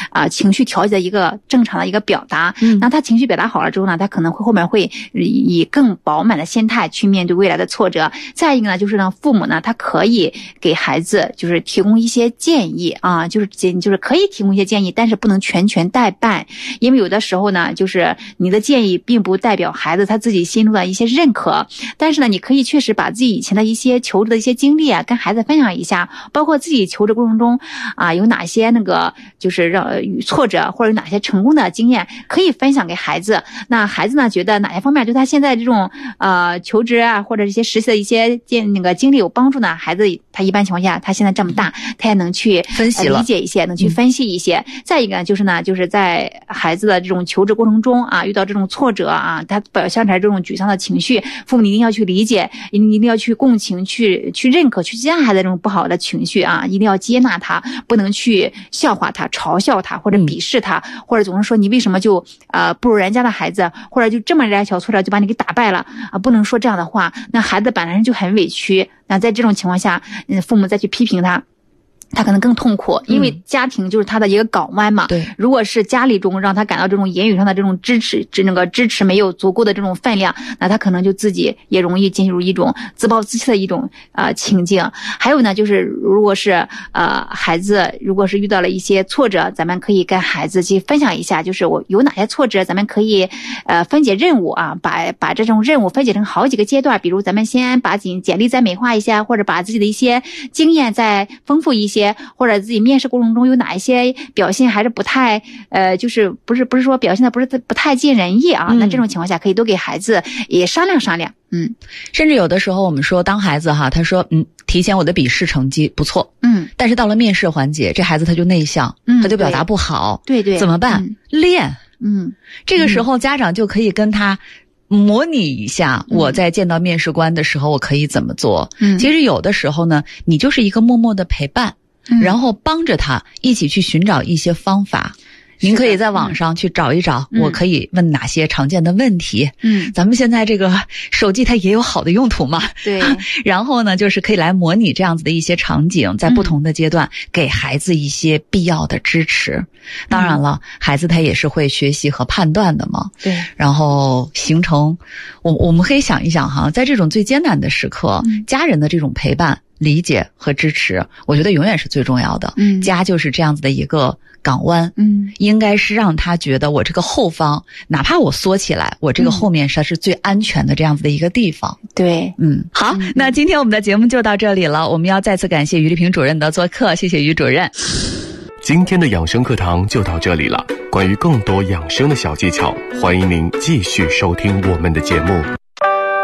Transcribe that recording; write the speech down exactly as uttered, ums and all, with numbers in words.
啊、呃、情绪调节的一个正常的一个表达。嗯，那他情绪表达好了之后呢，他可能会后面会以更饱满的心态去面对未来的挫折。再一个呢，就是呢，父母呢，他可以给孩子就是提供一些建议啊，就是就是可以提供一些建议，但是不能全权代办，因为有的时候呢，就是你的建议并不代表孩子他自己心中的一些认可，但是呢，你可以确实把自己以前的一些求职的一些经历啊，跟孩子分享一下，包括自己求职过程中啊，有哪些那个就是让与挫折或者有哪些成功的经验可以分享给孩子。那孩子呢，觉得哪些方面对他现在这种呃求职啊或者一些实习的一些经那个经历有帮助呢？孩子他一般情况下，他现在这么大，他也能去分析了、 呃、理解一些，能去分析一些。嗯、再一个呢，就是呢，就是在孩子的这种求职过程中啊，遇到这种挫折啊，他表现出来这种沮丧的情绪，父母一定要去理解，一定一定要去共情，去去认可，去接纳孩子这种不好的情绪啊，一定要接纳他，不能去笑话他、嘲笑他或者鄙视他，嗯、或者总是说你为什么就呃不如人家的孩子，或者就这么点小挫折就把你给打败了啊，不能说这样的话，那孩子本来就很委屈，那在这种情况下，嗯，父母再去批评他，他可能更痛苦，因为家庭就是他的一个港湾嘛。对、嗯，如果是家里中让他感到这种言语上的这种支持，这那个支持没有足够的这种分量，那他可能就自己也容易进入一种自暴自弃的一种呃情境。还有呢，就是如果是呃孩子如果是遇到了一些挫折，咱们可以跟孩子去分享一下，就是我有哪些挫折，咱们可以呃分解任务啊，把把这种任务分解成好几个阶段，比如咱们先把简简历再美化一下，或者把自己的一些经验再丰富一些。或者自己面试过程中有哪一些表现还是不太呃，就是不是不是说表现的不是不太尽人意啊、嗯？那这种情况下可以多给孩子也商量商量。嗯， 甚至有的时候我们说，当孩子哈，他说嗯，提前我的笔试成绩不错，嗯，但是到了面试环节，这孩子他就内向，嗯，他就表达不好， 对对， 怎么办？嗯、练， 嗯， 这个时候家长就可以跟他模拟一下，我在见到面试官的时候我可以怎么做。嗯，其实有的时候呢，你就是一个默默的陪伴。然后帮着他一起去寻找一些方法。您可以在网上去找一找，我可以问哪些常见的问题。嗯，咱们现在这个手机它也有好的用途嘛。 对。 然后呢，就是可以来模拟这样子的一些场景，在不同的阶段给孩子一些必要的支持。当然了，孩子他也是会学习和判断的嘛。 对。 然后形成，我我们可以想一想哈，在这种最艰难的时刻，嗯、家人的这种陪伴、理解和支持，我觉得永远是最重要的。嗯，家就是这样子的一个港湾。嗯，应该是让他觉得我这个后方，哪怕我缩起来，我这个后面它是最安全的这样子的一个地方。 对， 嗯，好，嗯、那今天我们的节目就到这里了。我们要再次感谢于丽萍主任的做客，谢谢于主任。 今天的养生课堂就到这里了。关于更多养生的小技巧，欢迎您继续收听我们的节目。